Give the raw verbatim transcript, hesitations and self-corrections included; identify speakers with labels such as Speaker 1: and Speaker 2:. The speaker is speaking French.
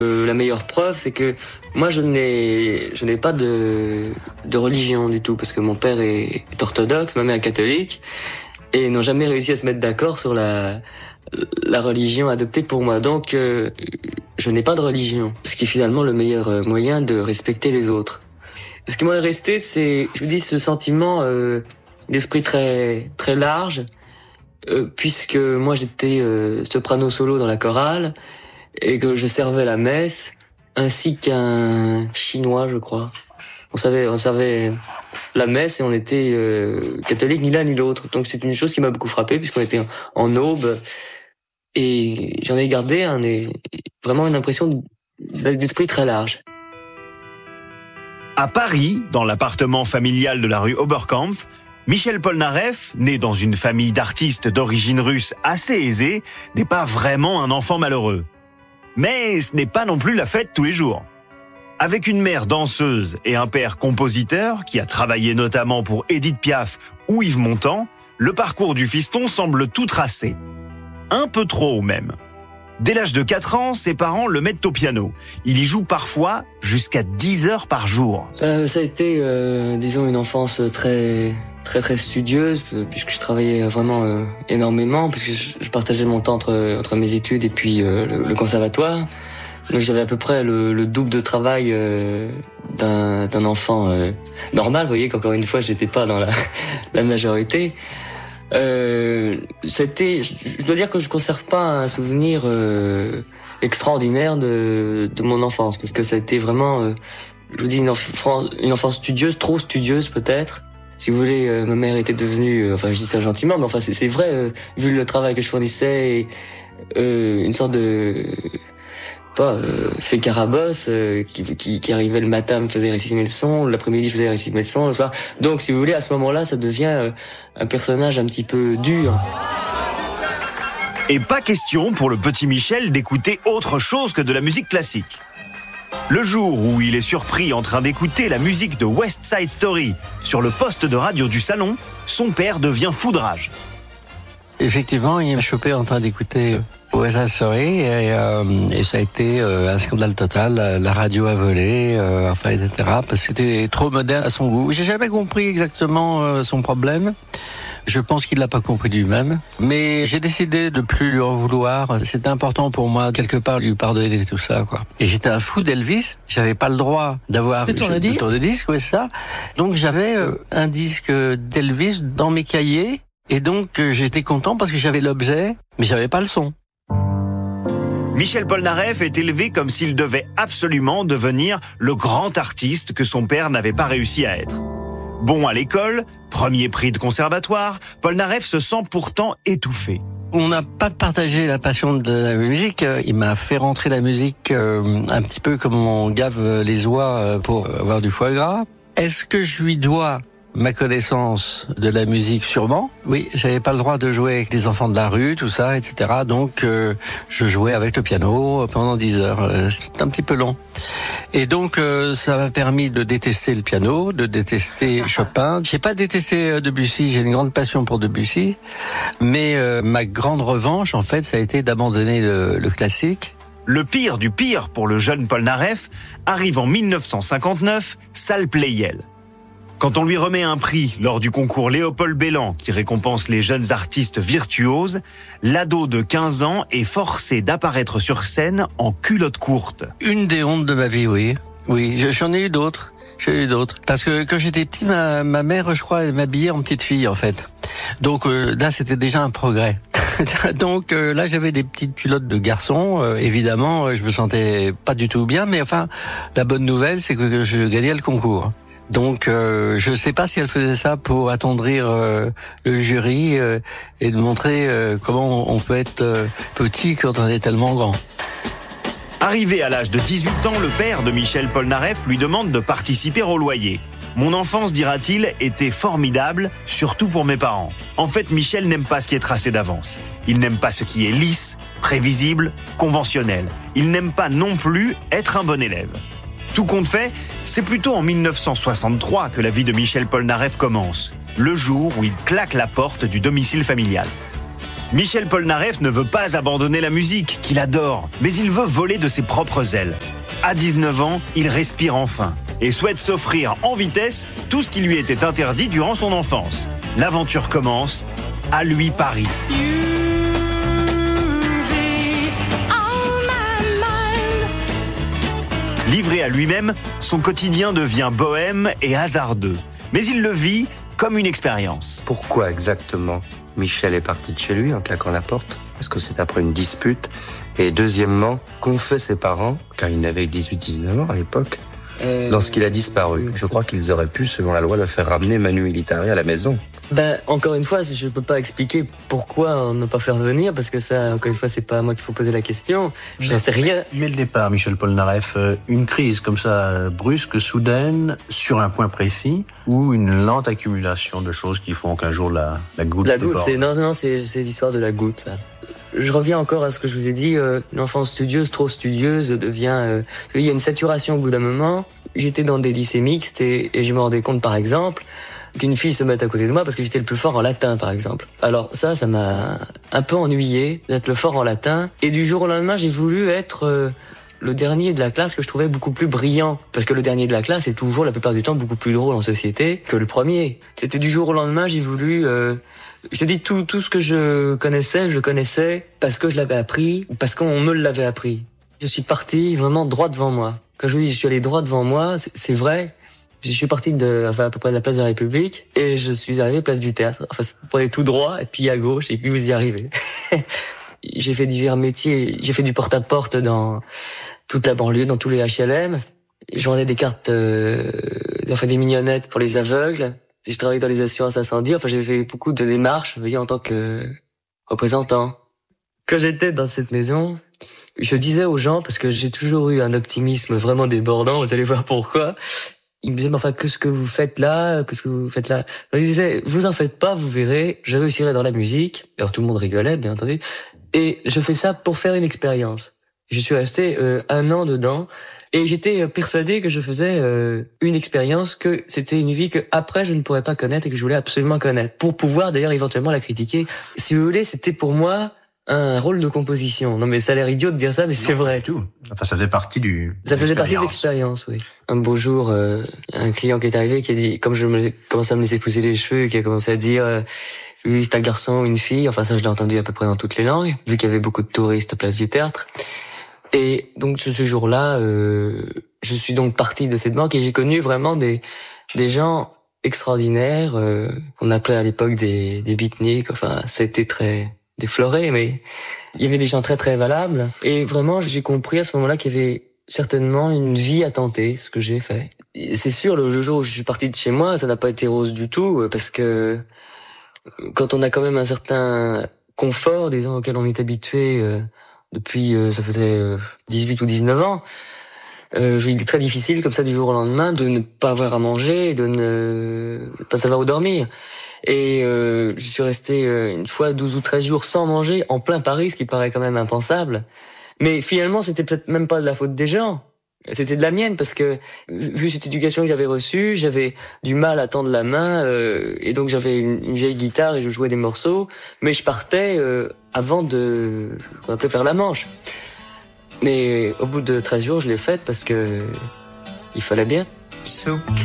Speaker 1: Euh, la meilleure preuve, c'est que moi, je n'ai, je n'ai pas de, de religion du tout, parce que mon père est, est orthodoxe, ma mère est catholique, et n'ont jamais réussi à se mettre d'accord sur la, la religion adoptée pour moi. Donc, euh, je n'ai pas de religion, ce qui est finalement le meilleur moyen de respecter les autres. Ce qui m'en est resté, c'est, je vous dis, ce sentiment euh, d'esprit très, très large, euh, puisque moi, j'étais euh, soprano solo dans la chorale, et que je servais la messe, ainsi qu'un chinois, je crois. On savait, on savait la messe et on était euh, catholique ni l'un ni l'autre. Donc c'est une chose qui m'a beaucoup frappé, puisqu'on était en, en aube, et j'en ai gardé un, vraiment une impression d'esprit très large.
Speaker 2: À Paris, dans l'appartement familial de la rue Oberkampf, Michel Polnareff, né dans une famille d'artistes d'origine russe assez aisée, n'est pas vraiment un enfant malheureux. Mais ce n'est pas non plus la fête tous les jours. Avec une mère danseuse et un père compositeur, qui a travaillé notamment pour Édith Piaf ou Yves Montand, le parcours du fiston semble tout tracé. Un peu trop même. Dès l'âge de quatre ans, ses parents le mettent au piano. Il y joue parfois jusqu'à dix heures par jour.
Speaker 1: Euh, ça a été, euh, disons, une enfance très, très, très studieuse, puisque je travaillais vraiment euh, énormément, puisque je, je partageais mon temps entre, entre mes études et puis euh, le, le conservatoire. Donc j'avais à peu près le, le double de travail euh, d'un, d'un enfant euh, normal. Vous voyez qu'encore une fois, j'étais pas dans la, la majorité. Euh, c'était, je dois dire que je conserve pas un souvenir euh, extraordinaire de, de mon enfance, parce que ça a été vraiment, euh, je vous dis, une enfance, une enfance studieuse, trop studieuse peut-être. Si vous voulez, euh, ma mère était devenue, euh, enfin je dis ça gentiment, mais enfin c'est, c'est vrai, euh, vu le travail que je fournissais, et, euh, une sorte de pas euh, fait carabosse euh, qui, qui qui arrivait le matin, me faisait réciter mes leçons, l'après-midi je faisais réciter mes leçons, le soir. Donc si vous voulez, à ce moment-là, ça devient euh, un personnage un petit peu dur.
Speaker 2: Et pas question pour le petit Michel d'écouter autre chose que de la musique classique. Le jour où il est surpris en train d'écouter la musique de West Side Story sur le poste de radio du salon, son père devient foudrage.
Speaker 3: Effectivement, il m'a chopé en train d'écouter West Side Story et, euh, et ça a été euh, un scandale total. La, la radio a volé, euh, enfin, et cetera. Parce que c'était trop moderne à son goût. J'ai jamais compris exactement euh, son problème. Je pense qu'il l'a pas compris lui-même. Mais j'ai décidé de plus lui en vouloir. C'était important pour moi, quelque part, lui pardonner tout ça, quoi. Et j'étais un fou d'Elvis. J'avais pas le droit d'avoir
Speaker 4: le tourne-disque.
Speaker 3: Le tourne-disque, ouais, ça. Donc j'avais euh, un disque d'Elvis dans mes cahiers. Et donc euh, j'étais content parce que j'avais l'objet, mais j'avais pas le son.
Speaker 2: Michel Polnareff est élevé comme s'il devait absolument devenir le grand artiste que son père n'avait pas réussi à être. Bon à l'école, premier prix de conservatoire, Polnareff se sent pourtant étouffé.
Speaker 3: On n'a pas partagé la passion de la musique. Il m'a fait rentrer la musique euh, un petit peu comme on gave les oies pour avoir du foie gras. Est-ce que je lui dois ma connaissance de la musique? Sûrement. Oui, j'avais pas le droit de jouer avec les enfants de la rue, tout ça, et cetera. Donc, euh, je jouais avec le piano pendant dix heures. Euh, C'était un petit peu long. Et donc, euh, ça m'a permis de détester le piano, de détester Chopin. J'ai pas détesté Debussy, j'ai une grande passion pour Debussy. Mais euh, ma grande revanche, en fait, ça a été d'abandonner le, le classique.
Speaker 2: Le pire du pire pour le jeune Polnareff arrive en dix-neuf cent cinquante-neuf, salle Pleyel. Quand on lui remet un prix lors du concours Léopold Bellan qui récompense les jeunes artistes virtuoses, l'ado de quinze ans est forcé d'apparaître sur scène en culotte courte.
Speaker 3: Une des hontes de ma vie, oui. Oui, j'en ai eu d'autres. J'en ai eu d'autres. Parce que quand j'étais petit, ma, ma mère, je crois, elle m'habillait en petite fille, en fait. Donc euh, là, c'était déjà un progrès. Donc euh, là, j'avais des petites culottes de garçon. Euh, évidemment, euh, je me sentais pas du tout bien. Mais enfin, la bonne nouvelle, c'est que je gagnais le concours. Donc, euh, je ne sais pas si elle faisait ça pour attendrir euh, le jury euh, et de montrer euh, comment on peut être euh, petit quand on est tellement grand.
Speaker 2: Arrivé à l'âge de dix-huit ans, le père de Michel Polnareff lui demande de participer au loyer. Mon enfance, dira-t-il, était formidable, surtout pour mes parents. En fait, Michel n'aime pas ce qui est tracé d'avance. Il n'aime pas ce qui est lisse, prévisible, conventionnel. Il n'aime pas non plus être un bon élève. Tout compte fait, c'est plutôt en dix-neuf cent soixante-trois que la vie de Michel Polnareff commence, le jour où il claque la porte du domicile familial. Michel Polnareff ne veut pas abandonner la musique, qu'il adore, mais il veut voler de ses propres ailes. À dix-neuf ans, il respire enfin et souhaite s'offrir en vitesse tout ce qui lui était interdit durant son enfance. L'aventure commence, à lui Paris. Livré à lui-même, son quotidien devient bohème et hasardeux. Mais il le vit comme une expérience.
Speaker 4: Pourquoi exactement Michel est parti de chez lui en claquant la porte? Est-ce que c'est après une dispute? Et deuxièmement, qu'ont fait ses parents, car il n'avait que dix-huit dix-neuf ans à l'époque, euh, lorsqu'il a disparu? Je crois qu'ils auraient pu, selon la loi, le faire ramener manu militari à la maison.
Speaker 1: Ben, encore une fois, je peux pas expliquer pourquoi ne pas faire venir, parce que ça, encore une fois, c'est pas à moi qu'il faut poser la question. Je n'en sais rien.
Speaker 5: Mais le départ, Michel Polnareff, une crise comme ça, brusque, soudaine, sur un point précis, ou une lente accumulation de choses qui font qu'un jour la, la goutte...
Speaker 1: La goutte, c'est, non, non, c'est, c'est l'histoire de la goutte, ça. Je reviens encore à ce que je vous ai dit, euh, l'enfance studieuse, trop studieuse, devient... Euh, il y a une saturation au bout d'un moment. J'étais dans des lycées mixtes et, et je me rendais compte, par exemple, qu'une fille se mette à côté de moi parce que j'étais le plus fort en latin, par exemple. Alors ça, ça m'a un peu ennuyé d'être le fort en latin. Et du jour au lendemain, j'ai voulu être euh, le dernier de la classe que je trouvais beaucoup plus brillant. Parce que le dernier de la classe est toujours, la plupart du temps, beaucoup plus drôle en société que le premier. C'était du jour au lendemain, j'ai voulu... Euh, je te dis, tout, tout ce que je connaissais, je connaissais parce que je l'avais appris, parce qu'on me l'avait appris. Je suis parti vraiment droit devant moi. Quand je vous dis je suis allé droit devant moi, c'est, c'est vrai. Je suis parti de, enfin, à peu près de la place de la République et je suis arrivé place du Théâtre. Enfin, vous prenez tout droit et puis à gauche et puis vous y arrivez. J'ai fait divers métiers. J'ai fait du porte-à-porte dans toute la banlieue, dans tous les H L M. Je vendais des cartes, euh, enfin des mignonnettes pour les aveugles. Je travaillais dans les assurances incendies. Enfin, j'ai fait beaucoup de démarches, vous voyez, en tant que représentant. Quand j'étais dans cette maison, je disais aux gens, parce que j'ai toujours eu un optimisme vraiment débordant, vous allez voir pourquoi. Ils me disaient, mais enfin, qu'est-ce que vous faites là? Qu'est-ce que vous faites là? Je leur disais, vous en faites pas, vous verrez, je réussirai dans la musique. Alors tout le monde rigolait, bien entendu. Et je fais ça pour faire une expérience. Je suis resté euh, un an dedans. Et j'étais persuadé que je faisais euh, une expérience, que c'était une vie que après je ne pourrais pas connaître et que je voulais absolument connaître. Pour pouvoir d'ailleurs éventuellement la critiquer. Si vous voulez, c'était pour moi un rôle de composition. Non mais ça a l'air idiot de dire ça, mais non, c'est vrai.
Speaker 5: Du tout. Enfin, ça faisait partie du...
Speaker 1: Ça faisait partie de l'expérience, oui. Un beau jour, euh, un client qui est arrivé, qui a dit, comme je me commençais à me laisser pousser les cheveux, qui a commencé à dire... Euh, oui, c'est un garçon ou une fille. Enfin, ça, je l'ai entendu à peu près dans toutes les langues, vu qu'il y avait beaucoup de touristes à Place du Tertre. Et donc, ce, ce jour-là, euh, je suis donc parti de cette banque et j'ai connu vraiment des des gens extraordinaires. Euh, on appelait à l'époque des des beatniks. Enfin, c'était très défloré, mais il y avait des gens très très valables. Et vraiment, j'ai compris à ce moment-là qu'il y avait certainement une vie à tenter, ce que j'ai fait. Et c'est sûr, le jour où je suis parti de chez moi, ça n'a pas été rose du tout, parce que quand on a quand même un certain confort, disons, auquel on est habitué euh, depuis, euh, ça faisait euh, dix-huit ou dix-neuf ans, euh, il est très difficile, comme ça, du jour au lendemain, de ne pas avoir à manger, de ne pas savoir où dormir. Et euh, je suis resté euh, une fois douze ou treize jours sans manger, en plein Paris, ce qui paraît quand même impensable. Mais finalement, c'était peut-être même pas de la faute des gens. C'était de la mienne, parce que vu cette éducation que j'avais reçue, j'avais du mal à tendre la main, euh, et donc j'avais une, une vieille guitare et je jouais des morceaux, mais je partais euh, avant de, on appelait faire la manche. Mais au bout de treize jours, je l'ai faite parce que il fallait bien.